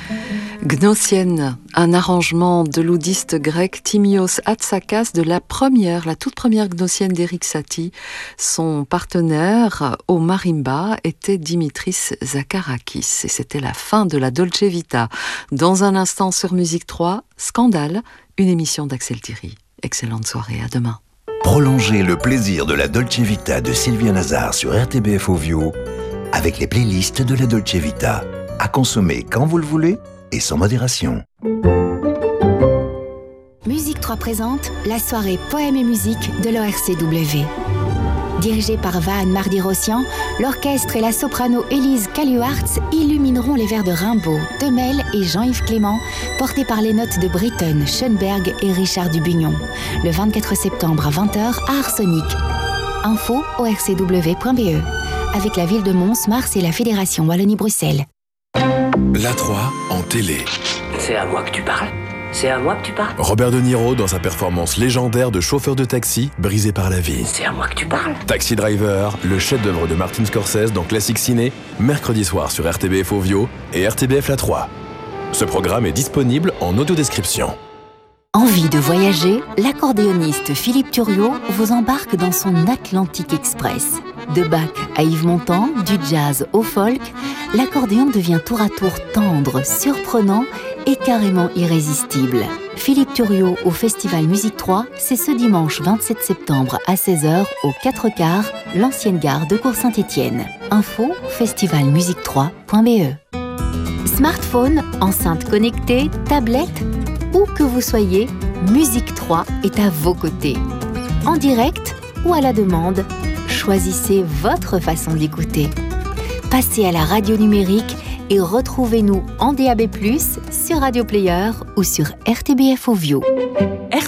Gnossienne, un arrangement de l'oudiste grec Timios Hatsakas de la toute première gnossienne d'Erik Satie. Son partenaire au marimba était Dimitris Zakarakis et c'était la fin de la Dolce Vita. Dans un instant sur Musique 3, Scandale, une émission d'Axel Thierry. Excellente soirée, à demain. Prolongez le plaisir de la Dolce Vita de Sylvia Nazar sur RTBF Ovio avec les playlists de la Dolce Vita. À consommer quand vous le voulez et sans modération. Musique 3 présente la soirée Poèmes et musique de l'ORCW. Dirigée par Vahan Mardi-Rossian, l'orchestre et la soprano Élise Kaluartz illumineront les vers de Rimbaud, Temel et Jean-Yves Clément, portés par les notes de Britten, Schoenberg et Richard Dubugnon. Le 24 septembre à 20h à Arsenic. Info orcw.be avec la ville de Mons, Mars et la Fédération Wallonie-Bruxelles. La 3 en télé. C'est à moi que tu parles ? C'est à moi que tu parles ? Robert De Niro dans sa performance légendaire de chauffeur de taxi brisé par la vie. C'est à moi que tu parles ? Taxi Driver, le chef-d'œuvre de Martin Scorsese dans Classique Ciné, mercredi soir sur RTBF Ovio et RTBF La 3. Ce programme est disponible en audiodescription. Envie de voyager ? L'accordéoniste Philippe Thuriot vous embarque dans son Atlantic Express. De Bach à Yves Montand, du jazz au folk, l'accordéon devient tour à tour tendre, surprenant et carrément irrésistible. Philippe Thuriot au Festival Musique 3, c'est ce dimanche 27 septembre à 16h au 4 quarts, l'ancienne gare de Cours-Saint-Étienne. Info festivalmusique3.be. Smartphone, enceinte connectée, tablette, où que vous soyez, Musique 3 est à vos côtés. En direct ou à la demande, choisissez votre façon d'écouter. Passez à la radio numérique et retrouvez-nous en DAB+, sur Radio Player ou sur RTBF Ovio.